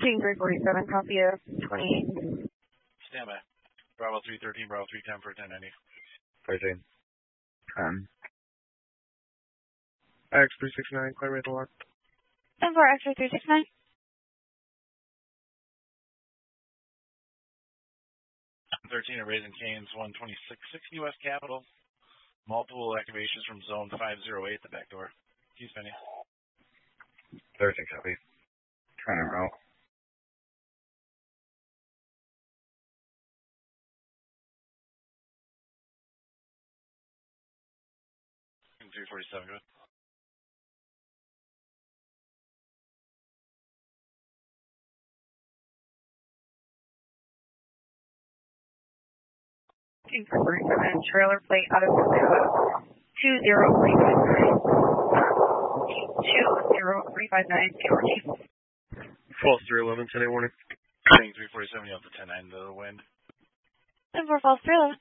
King 347, copy of 28. Stand by. Bravo 313, Bravo 310 for 1090. 13. X369, clear rate lock. 10 for X-ray 369. A Raising Cane's 126.6 U.S. Capitol. Multiple activations from zone 508, the back door. Keys pending. 13, copy. Trying to route. King 347, good. King 347, trailer plate out of Nevada. 20359. 20359, PRT. False 311, 10 warning. King 347, you have the 10-9 to the wind. 10 for false 311.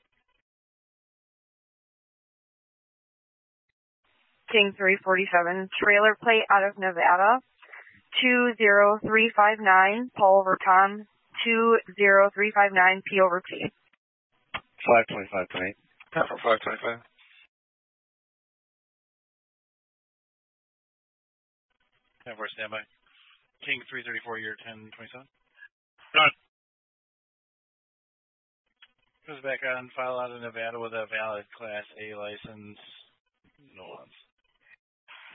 King 347, trailer plate out of Nevada. 20359, Paul over Tom. 20359, P over T. 525, 28. 10 for 525. And for standby. King 334, year 1027. Done. Goes back on, file out of Nevada with a valid Class A license. No ones.